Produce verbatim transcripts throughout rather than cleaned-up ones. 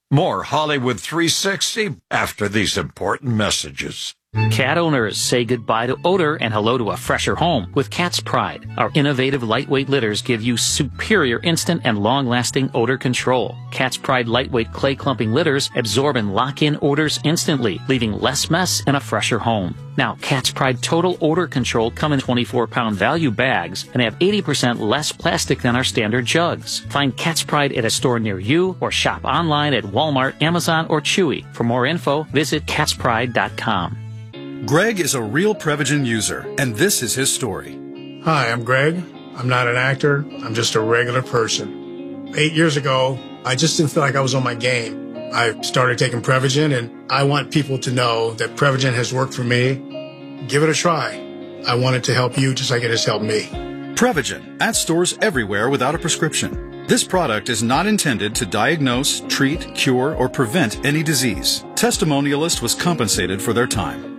More Hollywood three sixty after these important messages. Cat owners, say goodbye to odor and hello to a fresher home with Cat's Pride. Our innovative lightweight litters give you superior instant and long-lasting odor control. Cat's Pride lightweight clay clumping litters absorb and lock in odors instantly, leaving less mess and a fresher home. Now, Cat's Pride Total Odor Control come in twenty-four pound value bags and have eighty percent less plastic than our standard jugs. Find Cat's Pride at a store near you or shop online at Walmart, Amazon, or Chewy. For more info, visit cats pride dot com. Greg is a real Prevagen user, and this is his story. Hi, I'm Greg. I'm not an actor. I'm just a regular person. Eight years ago, I just didn't feel like I was on my game. I started taking Prevagen, and I want people to know that Prevagen has worked for me. Give it a try. I want it to help you just like it has helped me. Prevagen, at stores everywhere without a prescription. This product is not intended to diagnose, treat, cure, or prevent any disease. Testimonialist was compensated for their time.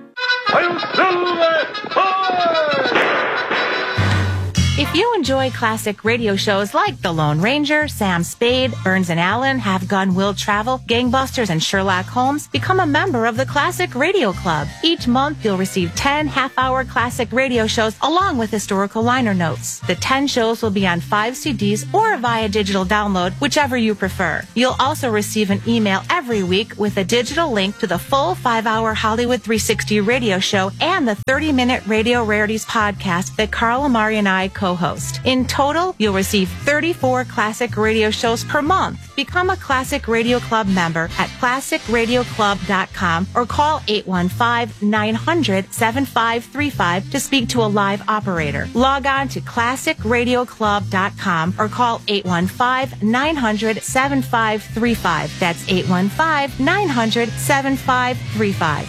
If you enjoy classic radio shows like The Lone Ranger, Sam Spade, Burns and Allen, Have Gun Will Travel, Gangbusters, and Sherlock Holmes, become a member of the Classic Radio Club. Each month, you'll receive ten half-hour classic radio shows along with historical liner notes. The ten shows will be on five C Ds or via digital download, whichever you prefer. You'll also receive an email every week with a digital link to the full five-hour Hollywood three sixty radio show and the thirty-minute Radio Rarities podcast that Carl Amari and I co co-host. In total, you'll receive thirty-four classic radio shows per month. Become a Classic Radio Club member at classic radio club dot com or call eight one five, nine hundred, seven five three five to speak to a live operator. Log on to classic radio club dot com or call eight one five, nine hundred, seven five three five. That's eight one five, nine hundred, seven five three five.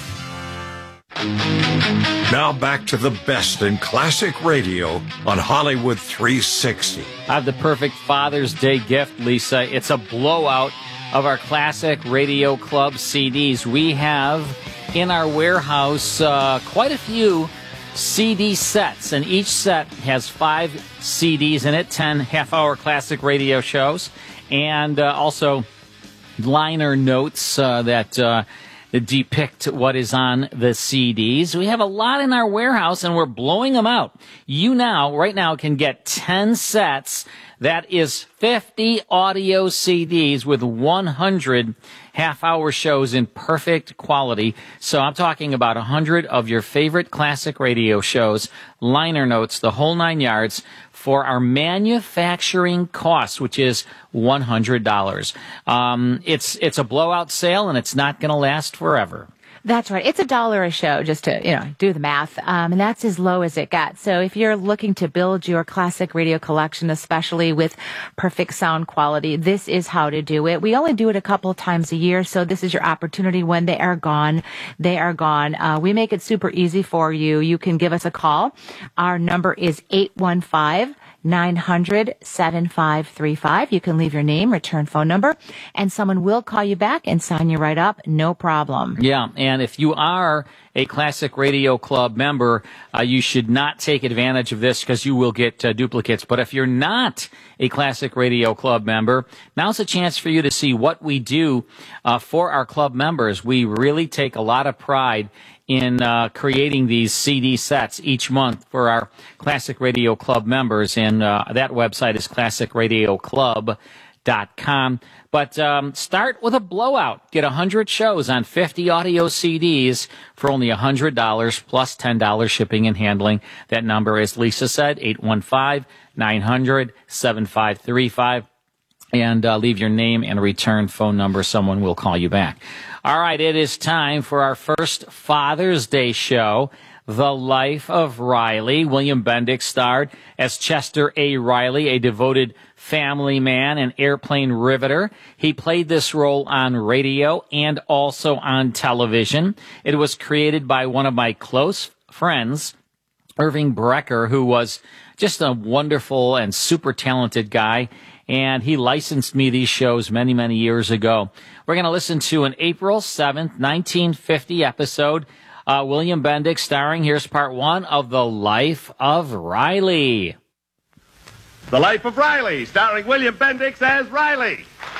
Now back to the best in classic radio on Hollywood three sixty. I have the perfect Father's Day gift, Lisa. It's a blowout of our Classic Radio Club C Ds. We have in our warehouse uh, quite a few C D sets, and each set has five C Ds in it, ten half-hour classic radio shows, and uh, also liner notes uh, that... Uh, depict what is on the C Ds. We have a lot in our warehouse, and we're blowing them out. You now, right now, can get ten sets. That is fifty audio C Ds with one hundred half-hour shows in perfect quality. So I'm talking about one hundred of your favorite classic radio shows, liner notes, the whole nine yards, for our manufacturing cost, which is one hundred dollars. Um, it's it's a blowout sale, and it's not going to last forever. That's right. It's a dollar a show, just to, you know, do the math. Um, and that's as low as it gets. So if you're looking to build your classic radio collection, especially with perfect sound quality, this is how to do it. We only do it a couple times a year, so this is your opportunity. When they are gone, they are gone. Uh, we make it super easy for you. You can give us a call. Our number is eight one five, nine hundred, seven five three five. You can leave your name, return phone number, and someone will call you back and sign you right up. No problem. Yeah, and if you are a Classic Radio Club member, uh, you should not take advantage of this because you will get uh, duplicates. But if you're not a Classic Radio Club member, now's a chance for you to see what we do uh, for our club members. We really take a lot of pride in uh, creating these C D sets each month for our Classic Radio Club members, and uh, that website is classic radio club dot com. But um, start with a blowout. Get one hundred shows on fifty audio C Ds for only one hundred dollars plus ten dollars shipping and handling. That number, as Lisa said, eight one five, nine hundred, seven five three five. And uh, leave your name and return phone number. Someone will call you back. All right, it is time for our first Father's Day show, The Life of Riley. William Bendix starred as Chester A. Riley, a devoted family man and airplane riveter. He played this role on radio and also on television. It was created by one of my close friends, Irving Brecker, who was just a wonderful and super talented guy. And he licensed me these shows many, many years ago. We're going to listen to an April seventh, nineteen fifty episode. Uh, William Bendix starring. Here's part one of The Life of Riley. The Life of Riley, starring William Bendix as Riley.